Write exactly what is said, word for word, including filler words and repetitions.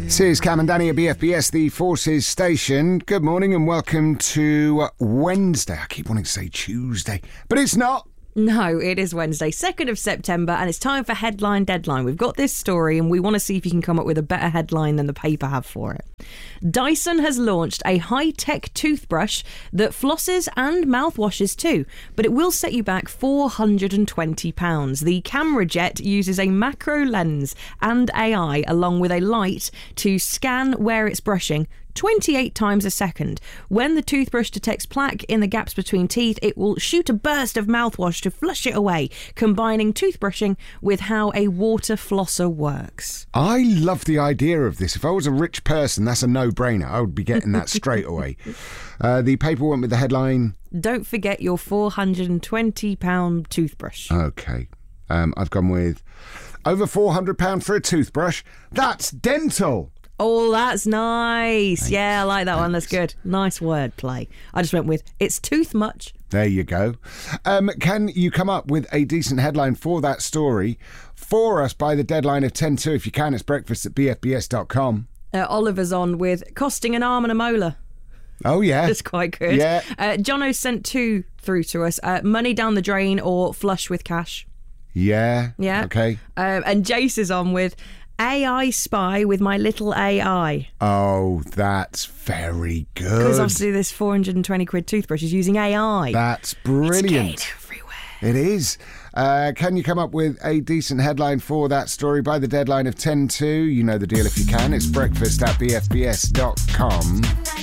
This is Cam and Danny at B F B S, the Forces Station. Good morning and welcome to Wednesday. I keep wanting to say Tuesday, but it's not. No, it is Wednesday, second of September, and it's time for Headline Deadline. We've got this story and we want to see if you can come up with a better headline than the paper have for it. Dyson has launched a high-tech toothbrush that flosses and mouthwashes too, but it will set you back four hundred twenty pounds. The Camera Jet uses a macro lens and A I along with a light to scan where it's brushing twenty-eight times a second. When the toothbrush detects plaque in the gaps between teeth, it will shoot a burst of mouthwash to flush it away, combining toothbrushing with how a water flosser works. I love the idea of this. If I was a rich person, that's a no-brainer. I would be getting that straight away. Uh, the paper went with the headline, "Don't forget your four hundred twenty pounds toothbrush." Okay. Um, I've gone with over four hundred pounds for a toothbrush. That's dental. Oh, that's nice. Thanks. Yeah, I like that Thanks. one. That's good. Nice wordplay. I just went with, it's tooth much. There you go. Um, can you come up with a decent headline for that story for us by the deadline of ten to? If you can, it's breakfast at b f b s dot com. Uh, Oliver's on with costing an arm and a molar. Oh, yeah. That's quite good. Yeah. Uh, Jono sent two through to us. Uh, money down the drain or flush with cash. Yeah. Yeah. Okay. Uh, and Jace is on with A I spy with my little A I. Oh, that's very good. Because obviously this four hundred twenty quid toothbrush is using A I. That's brilliant. It's everywhere. It is. Uh, can you come up with a decent headline for that story by the deadline of ten to? You know the deal if you can. It's breakfast at b f b s dot com.